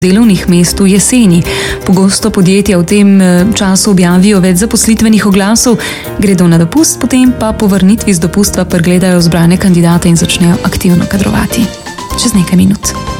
delovnih mest v jeseni. Pogosto podjetja v tem času objavijo več zaposlitvenih oglasov, gredo na dopust, potem pa po vrnitvi z dopusta pregledajo zbrane kandidate in začnejo aktivno kadrovati. Čez nekaj minut.